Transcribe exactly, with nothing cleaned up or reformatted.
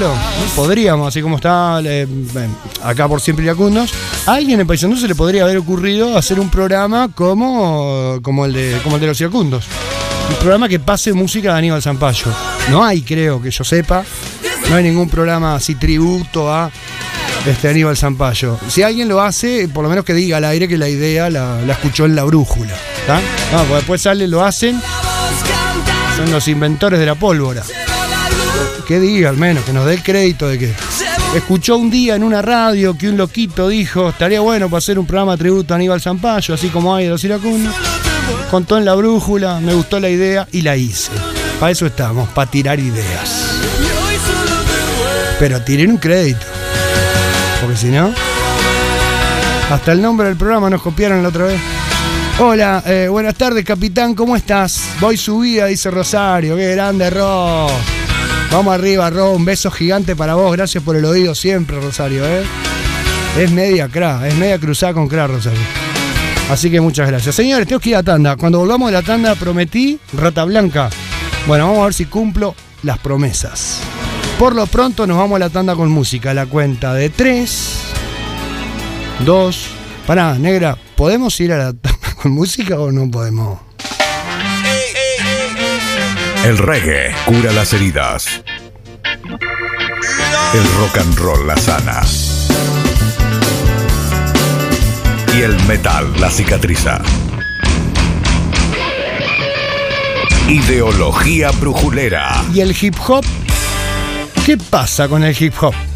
Pablo? Podríamos, así como está eh, acá por Siempre Iracundos, a alguien en Paysandú se le podría haber ocurrido hacer un programa como, como, el, de, como el de los Iracundos. Un programa que pase música de Aníbal Zampayo. No hay, creo, que yo sepa, no hay ningún programa así tributo a este Aníbal Zampayo. Si alguien lo hace, por lo menos que diga al aire que la idea la, la escuchó en La Brújula. ¿Está? No, porque después salen, lo hacen, son los inventores de la pólvora. Que diga al menos, que nos dé el crédito de que escuchó un día en una radio que un loquito dijo, estaría bueno para hacer un programa tributo a Aníbal Zampayo, así como hay de los iracundos. Contó en La Brújula, me gustó la idea y la hice. Para eso estamos, para tirar ideas. Pero tiren un crédito, porque si no, hasta el nombre del programa nos copiaron la otra vez. Hola, eh, buenas tardes, capitán, ¿cómo estás? Voy subida, dice Rosario. Qué grande, Ro. Vamos arriba, Ro. Un beso gigante para vos. Gracias por el oído siempre, Rosario, ¿eh? Es media cra, es media cruzada con cra, Rosario. Así que muchas gracias. Señores, tengo que ir a tanda. Cuando volvamos de la tanda prometí Rata Blanca. Bueno, vamos a ver si cumplo las promesas. Por lo pronto nos vamos a la tanda con música. La cuenta de tres, dos... Pará, negra, ¿podemos ir a la tanda con música o no podemos? El reggae cura las heridas. El rock and roll la sana. Y el metal la cicatriza. Ideología brujulera. ¿Y el hip hop? ¿Qué pasa con el hip hop?